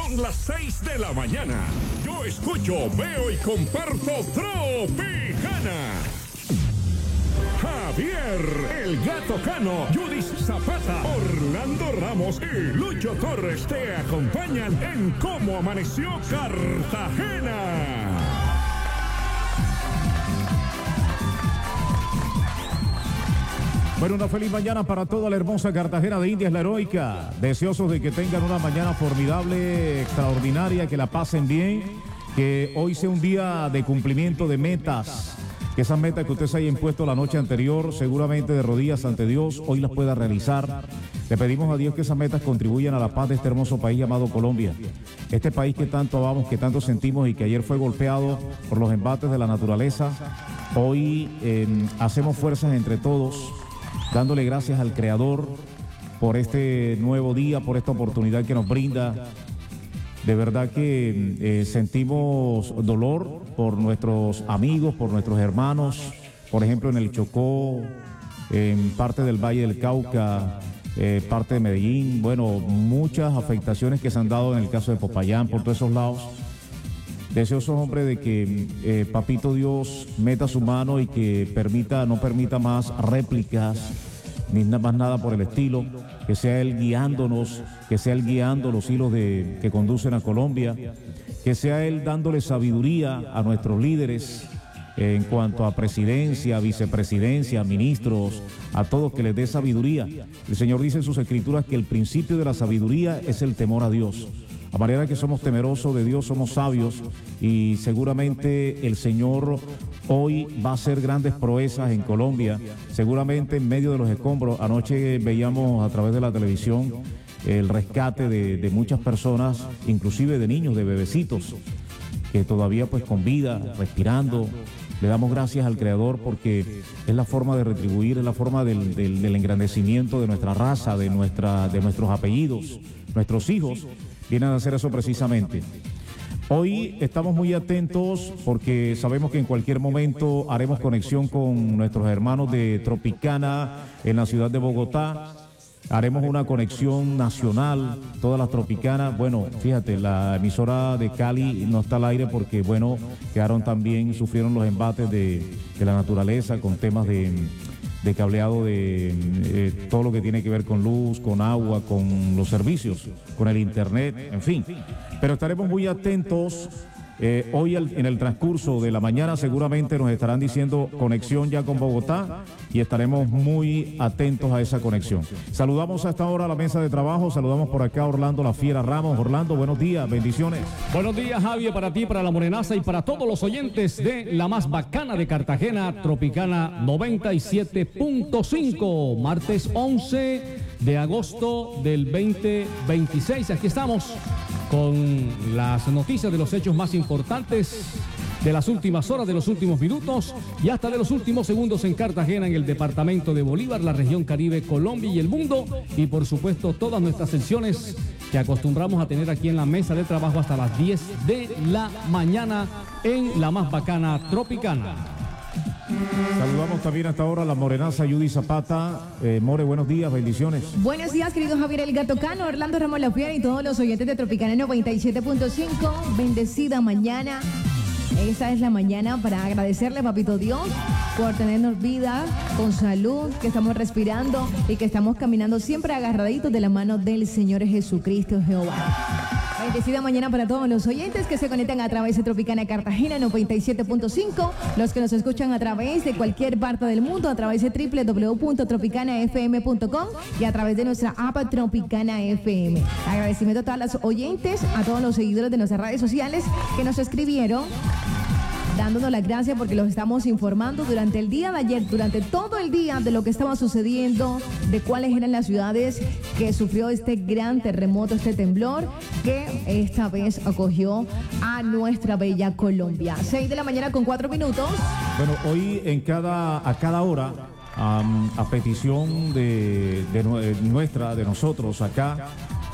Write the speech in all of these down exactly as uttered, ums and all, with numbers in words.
Son las seis de la mañana. Yo escucho, veo y comparto Tropicana. Javier, el Gato Cano, Judith Zapata, Orlando Ramos y Lucho Torres te acompañan en Cómo Amaneció Cartagena. Bueno, una feliz mañana para toda la hermosa Cartagena de Indias, la heroica. Deseosos de que tengan una mañana formidable, extraordinaria, que la pasen bien, que hoy sea un día de cumplimiento de metas. Que esas metas que usted se haya impuesto la noche anterior, seguramente de rodillas ante Dios, hoy las pueda realizar. Le pedimos a Dios que esas metas contribuyan a la paz de este hermoso país llamado Colombia. Este país que tanto amamos, que tanto sentimos y que ayer fue golpeado por los embates de la naturaleza. Hoy eh, hacemos fuerzas entre todos, dándole gracias al Creador por este nuevo día, por esta oportunidad que nos brinda. De verdad que eh, sentimos dolor por nuestros amigos, por nuestros hermanos, por ejemplo en el Chocó, en parte del Valle del Cauca, eh, parte de Medellín, bueno, muchas afectaciones que se han dado en el caso de Popayán, por todos esos lados. Deseosos, hombre, de que eh, Papito Dios meta su mano y que permita, no permita más réplicas, ni nada más nada por el estilo, que sea Él guiándonos, que sea Él guiando los hilos de, que conducen a Colombia, que sea Él dándole sabiduría a nuestros líderes eh, en cuanto a presidencia, vicepresidencia, ministros, a todos, que les dé sabiduría. El Señor dice en sus escrituras que el principio de la sabiduría es el temor a Dios. A manera que somos temerosos de Dios, somos sabios y seguramente el Señor hoy va a hacer grandes proezas en Colombia, seguramente en medio de los escombros. Anoche veíamos a través de la televisión el rescate de, de muchas personas, inclusive de niños, de bebecitos, que todavía pues con vida, respirando. Le damos gracias al Creador porque es la forma de retribuir, es la forma del, del, del engrandecimiento de nuestra raza, de, nuestra, de nuestros apellidos. Nuestros hijos vienen a hacer eso precisamente. Hoy estamos muy atentos porque sabemos que en cualquier momento haremos conexión con nuestros hermanos de Tropicana en la ciudad de Bogotá. Haremos una conexión nacional, todas las Tropicanas. Bueno, fíjate, la emisora de Cali no está al aire porque, bueno, quedaron también, sufrieron los embates de, de la naturaleza con temas de... de cableado de eh, todo lo que tiene que ver con luz, con agua, con los servicios, con el internet, en fin. Pero estaremos muy atentos. Eh, hoy al, en el transcurso de la mañana seguramente nos estarán diciendo conexión ya con Bogotá y estaremos muy atentos a esa conexión. Saludamos hasta ahora a la mesa de trabajo, saludamos por acá a Orlando La Fiera Ramos. Orlando, buenos días, bendiciones. Buenos días, Javier, para ti, para la Morenaza y para todos los oyentes de la más bacana de Cartagena, Tropicana noventa y siete punto cinco, martes once de agosto del veinte veintiséis. Aquí estamos con las noticias de los hechos más importantes de las últimas horas, de los últimos minutos y hasta de los últimos segundos en Cartagena, en el departamento de Bolívar, la región Caribe, Colombia y el mundo, y por supuesto todas nuestras secciones que acostumbramos a tener aquí en la mesa de trabajo hasta las diez de la mañana en la más bacana Tropicana. Saludamos también hasta ahora a la morenaza Judith Zapata. Eh, More, buenos días, bendiciones. Buenos días, querido Javier el Gato Cano, Orlando Ramos La Fiera y todos los oyentes de Tropicana noventa y siete punto cinco. Bendecida mañana. Esta es la mañana para agradecerle, Papito Dios, por tenernos vida, con salud, que estamos respirando y que estamos caminando siempre agarraditos de la mano del Señor Jesucristo Jehová. Bendecida mañana para todos los oyentes que se conectan a través de Tropicana Cartagena noventa y siete punto cinco, los que nos escuchan a través de cualquier parte del mundo, a través de doble u doble u doble u punto tropicana f m punto com y a través de nuestra app Tropicana F M. Agradecimiento a todas las oyentes, a todos los seguidores de nuestras redes sociales que nos escribieron, dándonos las gracias porque los estamos informando durante el día de ayer, durante todo el día, de lo que estaba sucediendo, de cuáles eran las ciudades que sufrió este gran terremoto, este temblor, que esta vez acogió a nuestra bella Colombia. seis de la mañana con cuatro minutos. Bueno, hoy en cada, a cada hora, um, a petición de, de, de nuestra, de nosotros acá,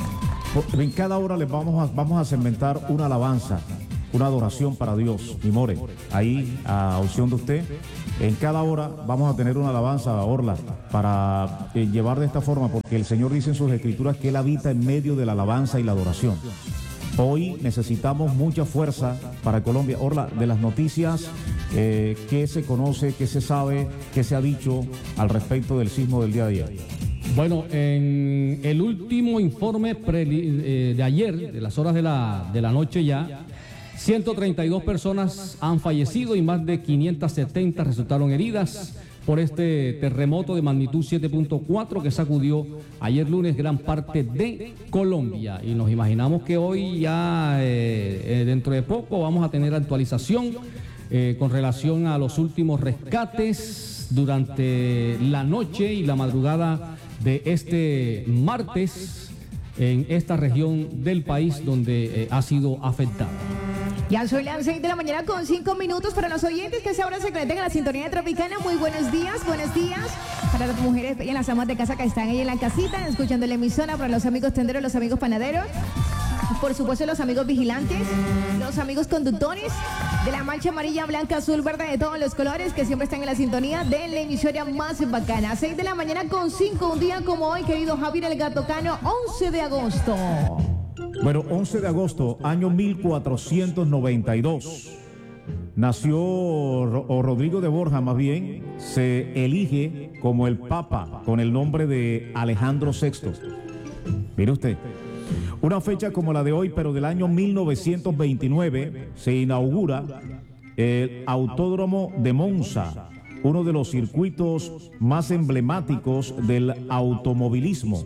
en cada hora les vamos a, vamos a segmentar una alabanza, una adoración para Dios, mi more. Ahí, a opción de usted, en cada hora vamos a tener una alabanza, Orla, para eh, llevar de esta forma, porque el Señor dice en sus escrituras que Él habita en medio de la alabanza y la adoración. Hoy necesitamos mucha fuerza para Colombia. Orla, de las noticias, eh, ¿qué se conoce, qué se sabe, qué se ha dicho al respecto del sismo del día de ayer? Bueno, en el último informe eh, de ayer, de las horas de la, de la noche ya, ciento treinta y dos personas han fallecido y más de quinientas setenta resultaron heridas por este terremoto de magnitud siete punto cuatro que sacudió ayer lunes gran parte de Colombia. Y nos imaginamos que hoy ya, eh, eh, dentro de poco, vamos a tener actualización eh, con relación a los últimos rescates durante la noche y la madrugada de este martes en esta región del país donde eh, ha sido afectada. Ya son las seis de la mañana con cinco minutos para los oyentes que ahora se conecten a la sintonía de Tropicana. Muy buenos días, buenos días para las mujeres y las amas de casa que están ahí en la casita, escuchando la emisora, para los amigos tenderos, los amigos panaderos, por supuesto los amigos vigilantes, los amigos conductores de la mancha amarilla, blanca, azul, verde, de todos los colores que siempre están en la sintonía de la emisora más bacana. seis de la mañana con cinco, un día como hoy, querido Javier el Gato Cano, once de agosto. Bueno, once de agosto, año mil cuatrocientos noventa y dos, nació, o Rodrigo de Borja más bien, se elige como el Papa con el nombre de Alejandro sexto. Mire usted, una fecha como la de hoy, pero del año mil novecientos veintinueve, se inaugura el Autódromo de Monza, uno de los circuitos más emblemáticos del automovilismo.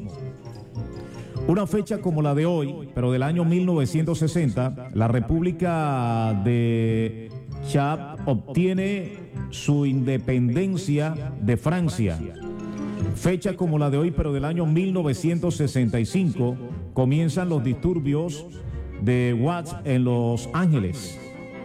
Una fecha como la de hoy, pero del año mil novecientos sesenta, la República de Chad obtiene su independencia de Francia. Fecha como la de hoy, pero del año mil novecientos sesenta y cinco, comienzan los disturbios de Watts en Los Ángeles.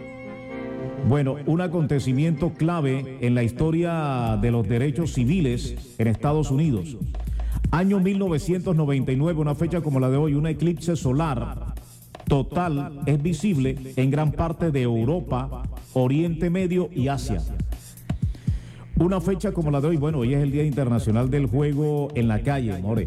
Bueno, un acontecimiento clave en la historia de los derechos civiles en Estados Unidos. Año mil novecientos noventa y nueve, una fecha como la de hoy, un eclipse solar total es visible en gran parte de Europa, Oriente Medio y Asia. Una fecha como la de hoy, bueno, hoy es el Día Internacional del Juego en la Calle, more.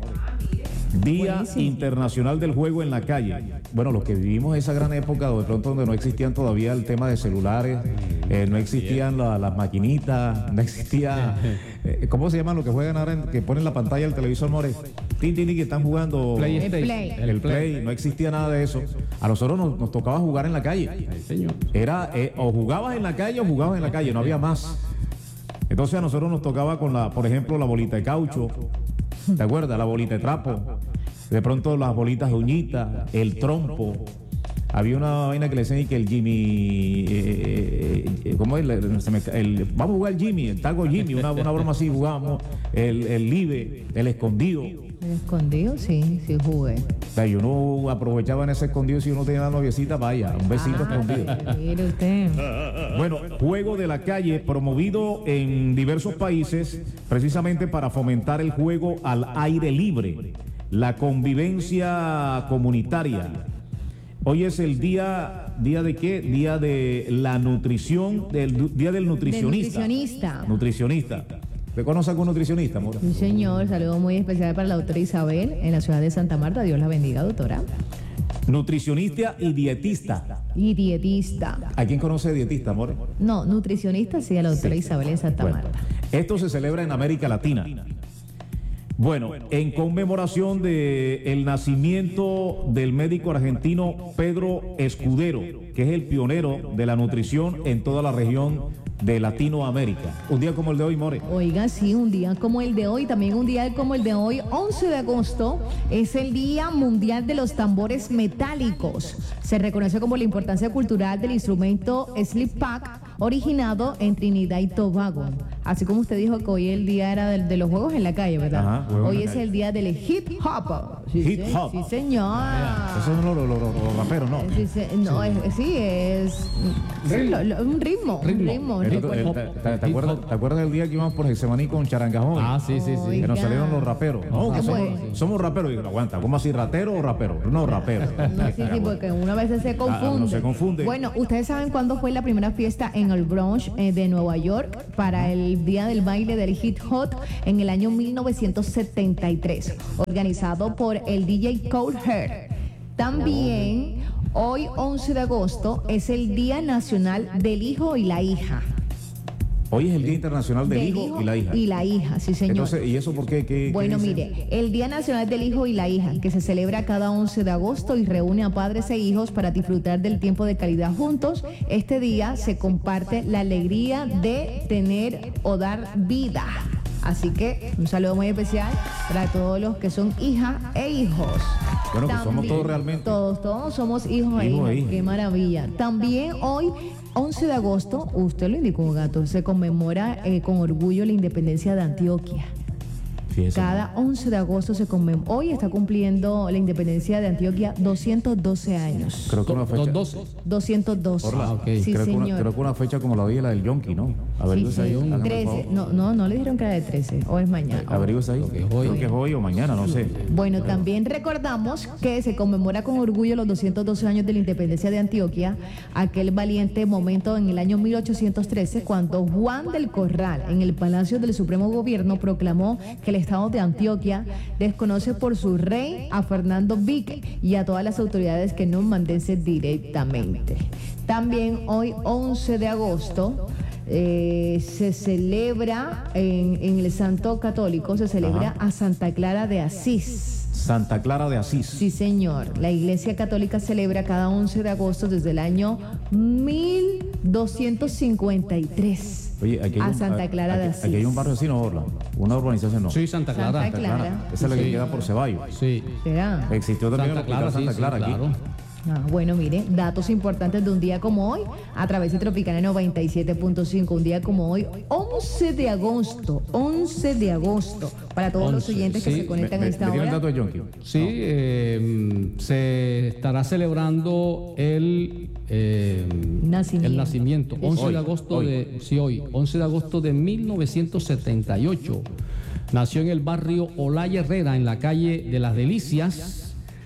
Día Buenísimo. Internacional del Juego en la Calle. Bueno, los que vivimos esa gran época, de pronto donde no existían todavía el tema de celulares, eh, no existían la, las maquinitas, no existía... Eh, ¿Cómo se llaman los que juegan ahora, en, que ponen la pantalla del televisor, more? Tin, tin, que están jugando... Play el Play. El, el play. play, no existía nada de eso. A nosotros nos, nos tocaba jugar en la calle. Era, eh, o jugabas en la calle o jugabas en la calle, no había más. Entonces a nosotros nos tocaba con la, por ejemplo, la bolita de caucho, ¿te acuerdas? La bolita de trapo, de pronto las bolitas de uñita, el trompo. Había una vaina que le decían que el Jimmy, eh, eh, ¿cómo es? El, se me, el, vamos a jugar el Jimmy, el taco Jimmy, una, una broma así jugábamos, el, el libe, el escondido. El escondido, sí, sí jugué. O sea, yo no aprovechaba en ese escondido si uno tenía una noviecita, vaya, un besito ah, escondido. Mire usted. Bueno, juego de la calle promovido en diversos países precisamente para fomentar el juego al aire libre, la convivencia comunitaria. Hoy es el día, ¿día de qué? Día de la nutrición, del día del nutricionista. Del nutricionista. Nutricionista. ¿Te conoce algún nutricionista, amor? Sí, señor. Saludo muy especial para la doctora Isabel en la ciudad de Santa Marta. Dios la bendiga, doctora. Nutricionista y dietista. Y dietista. ¿A quién conoce de dietista, amor? No, nutricionista sí, a la doctora sí. Isabel en Santa bueno, Marta. Esto se celebra en América Latina. Bueno, en conmemoración del nacimiento del médico argentino Pedro Escudero, que es el pionero de la nutrición en toda la región de Latinoamérica. Un día como el de hoy, more. Oiga, sí, un día como el de hoy, también un día como el de hoy, once de agosto, es el Día Mundial de los Tambores Metálicos. Se reconoce como la importancia cultural del instrumento slipback, originado en Trinidad y Tobago. Así como usted dijo que hoy el día era de, de los juegos en la calle, ¿verdad? Ajá, hoy es calle. El día del hip hop. Sí, hip hop. Sí, señor. Eso no lo, lo, lo, lo raperos, ¿no? Sí, sí, no, sí. Es, sí, es sí, lo, lo, un ritmo. ritmo. Un ritmo, un ritmo. ¿Te, te, te, acuerdas, ¿Te acuerdas del día que íbamos por Getsemaní con Charangajón? Ah, sí, sí, sí. Que nos salieron los raperos. No, que somos, somos raperos. Y aguanta, ¿cómo así? ¿Ratero o rapero? No, rapero. No, sí, sí, porque una vez se confunde. Ah, no se confunde. Bueno, ¿ustedes saben cuándo fue la primera fiesta en el Bronx eh, de Nueva York para el Día del Baile del Hip Hop en el año mil novecientos setenta y tres, organizado por el D J Cold Heart? También Hoy, once de agosto, es el Día Nacional del Hijo y la Hija. Hoy es el Día Internacional del, del hijo, hijo y la hija. Y la hija, sí, señor. Entonces, ¿y eso por qué? ¿Qué bueno, qué mire, el Día Nacional del Hijo y la Hija, que se celebra cada once de agosto y reúne a padres e hijos para disfrutar del tiempo de calidad juntos. Este día se comparte la alegría de tener o dar vida. Así que un saludo muy especial para todos los que son hijas e hijos. Bueno, También, que somos todos realmente. Todos, todos somos hijos e hijas. Qué maravilla. También hoy, once de agosto, usted lo indicó, gato, se conmemora eh, con orgullo la independencia de Antioquia. Fíjese. Cada once de agosto se conmemora. Hoy está cumpliendo la independencia de Antioquia doscientos doce años. Creo que una fecha. doscientos doce. Orla, okay. Sí, creo, que señor. una, creo que una fecha como la de la del Yonki, ¿no? Averígüese Sí, sí. ahí. trece. No, no, no le dijeron que era de trece. O es mañana. Averígüese ahí. Okay, hoy. Creo que es hoy o mañana, no sé. Bueno, también recordamos que se conmemora con orgullo los doscientos doce años de la independencia de Antioquia, aquel valiente momento en el año mil ochocientos trece, cuando Juan del Corral, en el Palacio del Supremo Gobierno, proclamó que el Estado de Antioquia desconoce por su rey a Fernando Vique y a todas las autoridades que no mandense directamente. También hoy, once de agosto, Eh, se celebra en, en el Santo Católico, se celebra Ajá. a Santa Clara de Asís. Santa Clara de Asís. Sí, señor. La Iglesia Católica celebra cada once de agosto desde el año mil doscientos cincuenta y tres. Oye, aquí hay a un, Santa Clara aquí, de Asís. Aquí hay un barrio así, no, Orla. Una urbanización, no. Sí, Santa Clara. Santa Clara. Esa es la que Sí. queda por Ceballos. Sí. ¿Será? Existió también Santa el hospital Clara, Santa sí, Clara sí, aquí. claro. Ah, bueno, mire, datos importantes de un día como hoy, a través de Tropicana noventa y siete punto cinco, un día como hoy, once de agosto, once de agosto, para todos los once, oyentes que sí. se conectan Me, a me, esta me dieron el hora. dato de Yonki. Sí, eh, se estará celebrando el, eh, Nacimiento. el nacimiento, once Hoy, de agosto hoy. de, sí, hoy, once de agosto de mil novecientos setenta y ocho. Nació en el barrio Olaya Herrera, en la calle de las Delicias,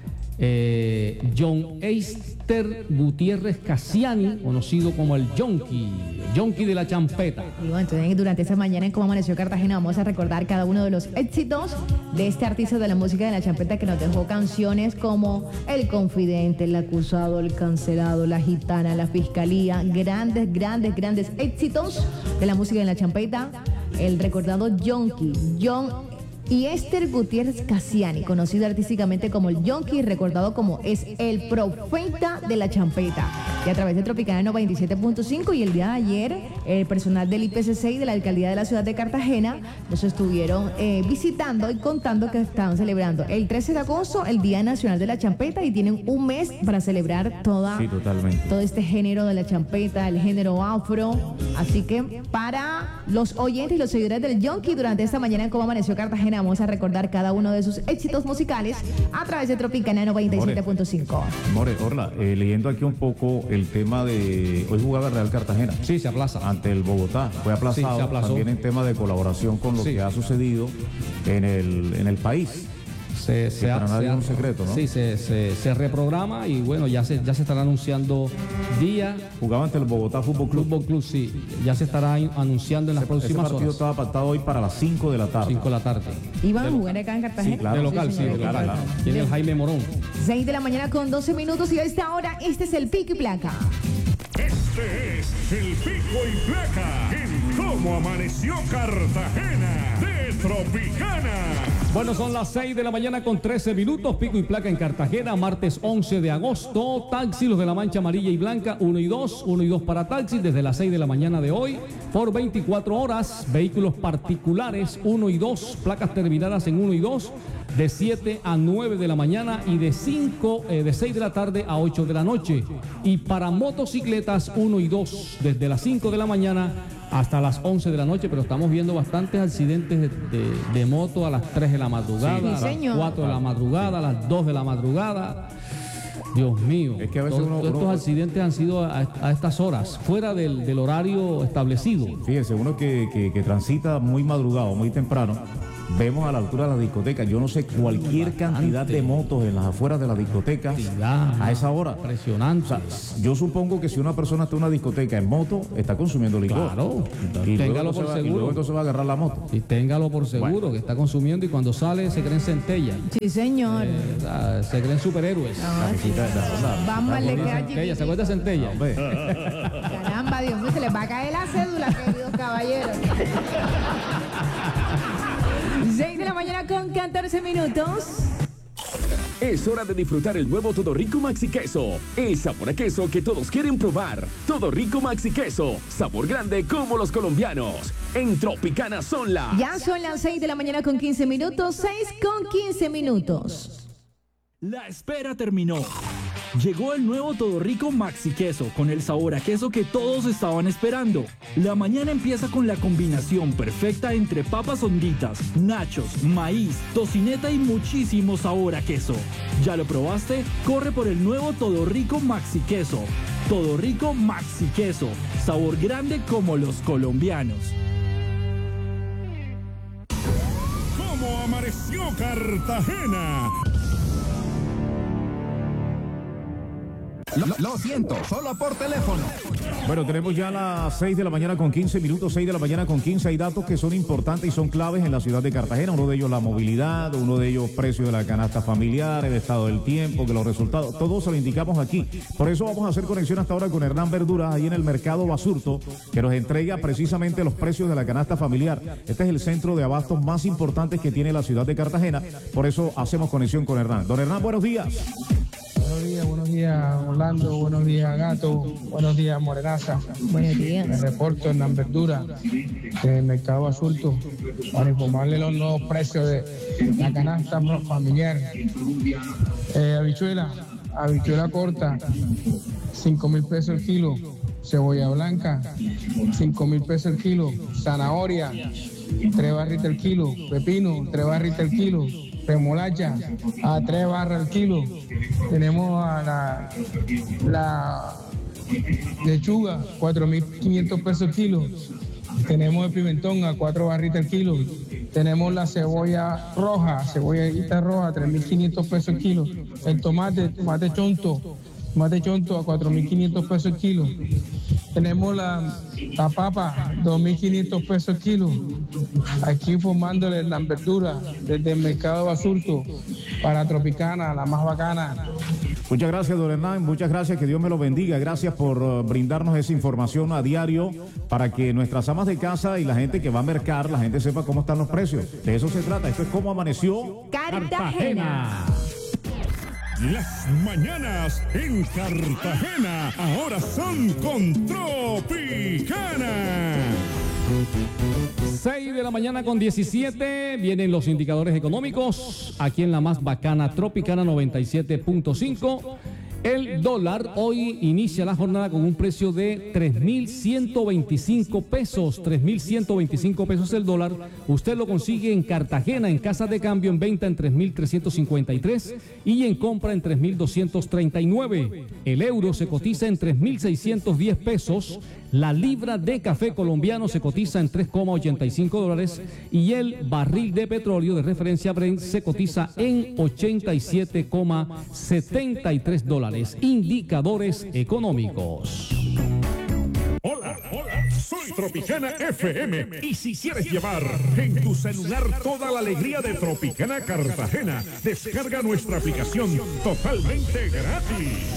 eh, John Eister Gutiérrez Cassiani, conocido como el Yonki, Yonki de la Champeta. Y bueno, entonces durante esta mañana en Cómo Amaneció Cartagena vamos a recordar cada uno de los éxitos de este artista de la música de la champeta, que nos dejó canciones como El Confidente, El Acusado, El Cancelado, La Gitana, La Fiscalía, grandes, grandes, grandes éxitos de la música de la champeta. El recordado Yonki, John y Esther Gutiérrez Cassiani, conocido artísticamente como el Yonki, recordado como es el profeta de la champeta. Y a través de Tropicana noventa y siete punto cinco, y el día de ayer, el personal del I P C C y de la Alcaldía de la Ciudad de Cartagena nos estuvieron eh, visitando y contando que estaban celebrando el trece de agosto, el Día Nacional de la Champeta, y tienen un mes para celebrar toda, Sí, totalmente. todo este género de la champeta, el género afro. Así que para los oyentes y los seguidores del Yonki, durante esta mañana en Cómo Amaneció Cartagena, vamos a recordar cada uno de sus éxitos musicales a través de Tropicana noventa y siete punto cinco. More, Orla, eh, leyendo aquí un poco el tema de... Hoy jugaba el Real Cartagena. Sí, se aplaza. Ante el Bogotá. Fue aplazado. Sí, se aplazó. También en tema de colaboración con lo Sí. que ha sucedido en el, en el país. Se, se, para ha- nadie se ha- es un secreto, ¿no? Sí, se, se, se reprograma y bueno, ya se, ya se estará anunciando día. Jugaba ante el Bogotá Fútbol Club. Fútbol Club, sí, ya se estará in- anunciando en las Ese próximas partido horas. estaba pactado hoy para las cinco de la tarde. cinco de la tarde. ¿Iban a jugar acá en Cartagena? Sí, claro. De local, sí, señor, de local. claro, claro. Tiene el Jaime Morón. seis de la mañana con doce minutos, y a esta hora este es el Pico y Placa. Este es el Pico y Placa en Cómo Amaneció Cartagena de Tropicana. Bueno, son las seis de la mañana con trece minutos, Pico y Placa en Cartagena, martes once de agosto. Taxi, los de la mancha amarilla y blanca, uno y dos, uno y dos para taxi desde las seis de la mañana de hoy por veinticuatro horas. Vehículos particulares, uno y dos, placas terminadas en uno y dos, de siete a nueve de la mañana y de cinco, eh, de seis de la tarde a ocho de la noche. Y para motocicletas, uno y dos, desde las cinco de la mañana hasta las once de la noche, pero estamos viendo bastantes accidentes de, de- de moto a las tres de la madrugada, Sí, a las señor. cuatro de la madrugada, a las dos de la madrugada. Dios mío, Es que a veces todos, uno- todos estos uno- accidentes han sido a, a estas horas, fuera del, del horario establecido. Fíjese, uno que, que, que transita muy madrugado, muy temprano, vemos a la altura de la discoteca, yo no sé, cualquier cantidad de motos en las afueras de la discoteca a esa hora. Impresionante. O sea, yo supongo que si una persona está en una discoteca en moto, está consumiendo licor. Claro, y téngalo por va, seguro. Y luego entonces va a agarrar la moto. Y téngalo por seguro, bueno, que está consumiendo y cuando sale se creen centellas. Sí, señor. Eh, se creen superhéroes. No, sí, vamos a leer Centella, ¿se acuerda de centella? Caramba, Dios mío, se les va a caer la cédula, queridos caballeros. seis de la mañana con catorce minutos. Es hora de disfrutar el nuevo Todo Rico Maxi Queso. El sabor a queso que todos quieren probar. Todo Rico Maxi Queso. Sabor grande como los colombianos. En Tropicana son las... Ya son las seis de la mañana con quince minutos. seis con quince minutos. La espera terminó. Llegó el nuevo Todo Rico Maxi Queso con el sabor a queso que todos estaban esperando. La mañana empieza con la combinación perfecta entre papas honditas, nachos, maíz, tocineta y muchísimo sabor a queso. ¿Ya lo probaste? Corre por el nuevo Todo Rico Maxi Queso. Todo Rico Maxi Queso. Sabor grande como los colombianos. ¿Cómo amaneció Cartagena? Lo, lo siento, solo por teléfono. Bueno, tenemos ya las seis de la mañana con quince minutos, seis de la mañana con quince. Hay datos que son importantes y son claves en la ciudad de Cartagena. Uno de ellos la movilidad, uno de ellos precios de la canasta familiar, el estado del tiempo, que los resultados, todo se lo indicamos aquí. Por eso vamos a hacer conexión hasta ahora con Hernán Verduras, ahí en el mercado Basurto, que nos entrega precisamente los precios de la canasta familiar. Este es el centro de abastos más importante que tiene la ciudad de Cartagena. Por eso hacemos conexión con Hernán. Don Hernán, buenos días. Buenos días, buenos días Orlando, buenos días Gato, buenos días Morenaza. Buenos días. Me reporto en Verdura del mercado Basurto para informarle los nuevos precios de la canasta familiar. Eh, habichuela, habichuela corta, cinco mil pesos el kilo. Cebolla blanca, cinco mil pesos el kilo. Zanahoria, tres barritas el kilo. Pepino, tres barritas el kilo. Remolacha a tres barras el kilo. Tenemos a la, la lechuga, cuatro mil quinientos pesos el kilo. Tenemos el pimentón a cuatro barritas el kilo. Tenemos la cebolla roja, cebollita roja, tres mil quinientos pesos el kilo. El tomate, tomate chonto, tomate chonto a cuatro mil quinientos pesos el kilo. Tenemos la, la papa, dos mil quinientos pesos el kilo. Aquí informándole la verdura desde el mercado Basurto para Tropicana, la más bacana. Muchas gracias, don Hernán. Muchas gracias, que Dios me lo bendiga. Gracias por uh, brindarnos esa información a diario para que nuestras amas de casa y la gente que va a mercar, la gente sepa cómo están los precios. De eso se trata. Esto es Cómo Amaneció Cartagena. Las mañanas en Cartagena ahora son con Tropicana. seis de la mañana con diecisiete, vienen los indicadores económicos aquí en la más bacana Tropicana noventa y siete punto cinco. El dólar hoy inicia la jornada con un precio de tres mil ciento veinticinco pesos, tres mil ciento veinticinco pesos el dólar. Usted lo consigue en Cartagena, en casa de cambio, en venta en tres mil trescientos cincuenta y tres y en compra en tres mil doscientos treinta y nueve. El euro se cotiza en tres mil seiscientos diez pesos. La libra de café colombiano se cotiza en tres coma ochenta y cinco dólares y el barril de petróleo de referencia Brent se cotiza en ochenta y siete coma setenta y tres dólares. Indicadores económicos. Hola, hola, soy Tropicana F M y si quieres llevar en tu celular toda la alegría de Tropicana Cartagena, descarga nuestra aplicación totalmente gratis.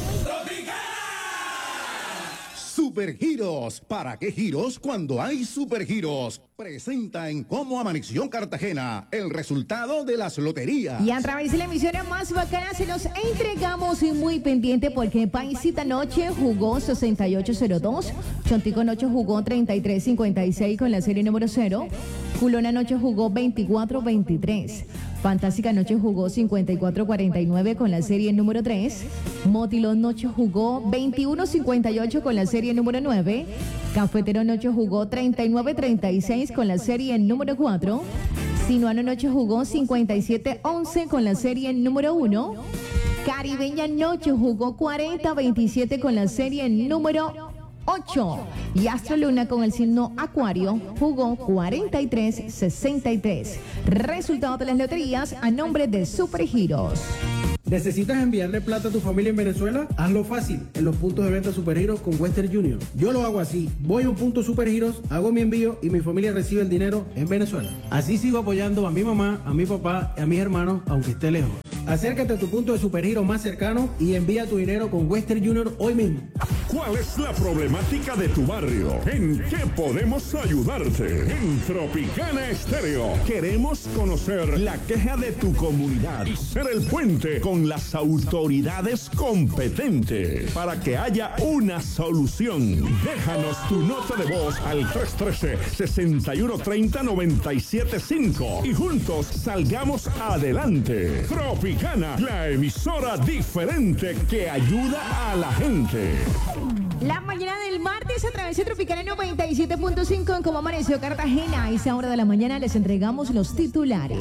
Supergiros. ¿Para qué giros cuando hay supergiros? Presenta en Cómo Amaneció Cartagena el resultado de las loterías. Y a través de la emisión más bacana se los entregamos y muy pendiente porque Paisita Noche jugó sesenta y ocho cero dos, Chontico Noche jugó treinta y tres cincuenta y seis con la serie número cero, Culona Noche jugó veinticuatro veintitrés. Fantástica Noche jugó cincuenta y cuatro cuarenta y nueve con la serie número tres. Motilón Noche jugó veintiuno cincuenta y ocho con la serie número nueve. Cafetero Noche jugó treinta y nueve treinta y seis con la serie número cuatro. Sinuano Noche jugó cincuenta y siete once con la serie número uno. Caribeña Noche jugó cuarenta veintisiete con la serie número ocho. Y Astro Luna con el signo Acuario jugó cuarenta y tres sesenta y tres. Resultado de las loterías a nombre de Supergiros. ¿Necesitas enviarle plata a tu familia en Venezuela? Hazlo fácil en los puntos de venta Supergiros con Western Union. Yo lo hago así. Voy a un punto Supergiros, hago mi envío y mi familia recibe el dinero en Venezuela. Así sigo apoyando a mi mamá, a mi papá y a mis hermanos, aunque esté lejos. Acércate a tu punto de Supergiros más cercano y envía tu dinero con Western Union hoy mismo. ¿Cuál es la problemática de tu barrio? ¿En qué podemos ayudarte? En Tropicana Estéreo queremos conocer la queja de tu comunidad y ser el puente con las autoridades competentes para que haya una solución. Déjanos tu nota de voz al tres uno tres, seis uno tres cero, nueve siete cinco y juntos salgamos adelante. Tropicana, la emisora diferente que ayuda a la gente. La mañana del martes a través de Tropicana noventa y siete punto cinco en Cómo Amaneció Cartagena. A esa hora de la mañana les entregamos los titulares.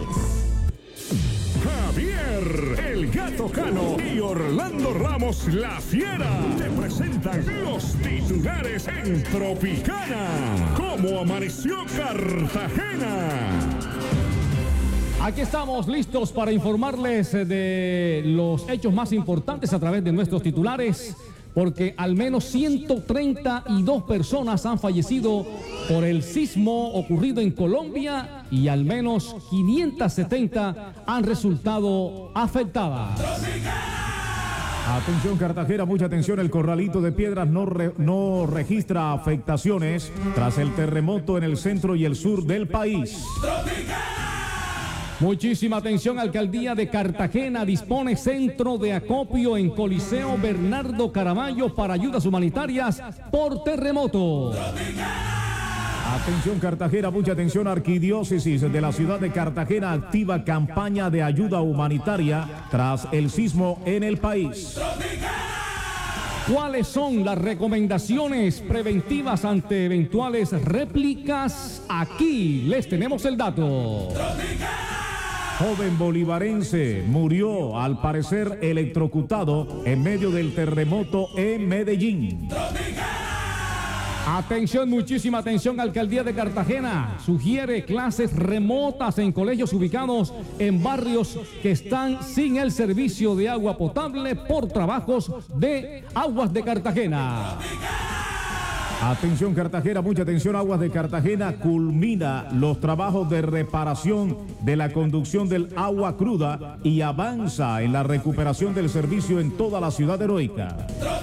Javier, el Gato Cano y Orlando Ramos, la Fiera, te presentan los titulares en Tropicana. ¿Cómo amaneció Cartagena? Aquí estamos listos para informarles de los hechos más importantes a través de nuestros titulares, porque al menos ciento treinta y dos personas han fallecido por el sismo ocurrido en Colombia y al menos quinientas setenta han resultado afectadas. Atención Cartagena, mucha atención, el Corralito de Piedras no, re, no registra afectaciones tras el terremoto en el centro y el sur del país. Muchísima atención, Alcaldía de Cartagena dispone centro de acopio en Coliseo Bernardo Caraballo para ayudas humanitarias por terremoto. Atención Cartagena, mucha atención, Arquidiócesis de la ciudad de Cartagena activa campaña de ayuda humanitaria tras el sismo en el país. ¿Cuáles son las recomendaciones preventivas ante eventuales réplicas? Aquí les tenemos el dato. Joven bolivarense murió al parecer electrocutado en medio del terremoto en Medellín. Atención, muchísima atención, Alcaldía de Cartagena sugiere clases remotas en colegios ubicados en barrios que están sin el servicio de agua potable por trabajos de Aguas de Cartagena. Atención Cartagena, mucha atención, Aguas de Cartagena culmina los trabajos de reparación de la conducción del agua cruda y avanza en la recuperación del servicio en toda la ciudad heroica.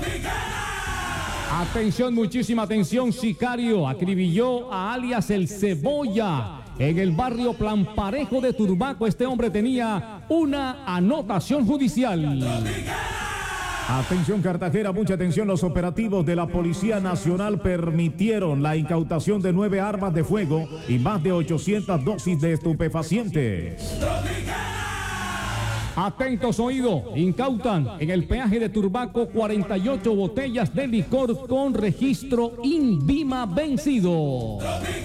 Atención, muchísima atención, sicario acribilló a alias El Cebolla en el barrio Plamparejo de Turbaco. Este hombre tenía una anotación judicial. Atención Cartagena, mucha atención, los operativos de la Policía Nacional permitieron la incautación de nueve armas de fuego y más de ochocientas dosis de estupefacientes. Atentos oídos, incautan en el peaje de Turbaco cuarenta y ocho botellas de licor con registro INVIMA vencido.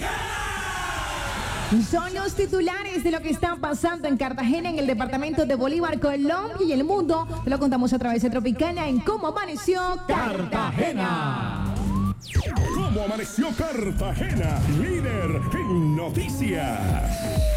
Son los titulares de lo que está pasando en Cartagena, en el departamento de Bolívar, Colombia y el mundo. Te lo contamos a través de Tropicana en Cómo Amaneció Cartagena. ¿Cómo amaneció Cartagena? Líder en noticias.